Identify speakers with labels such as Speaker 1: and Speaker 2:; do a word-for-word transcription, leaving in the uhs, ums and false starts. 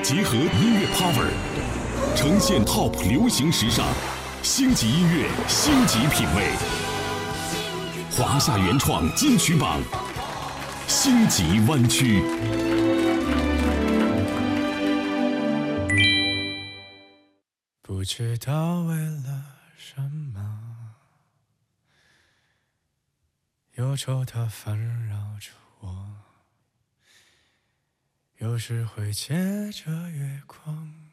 Speaker 1: 结合音乐 power， 呈现 top 流行时尚，星级音乐，星级品味。华夏原创金曲榜，星级湾区。
Speaker 2: 不知道为了什么，忧愁它烦扰着我，有时会借着月光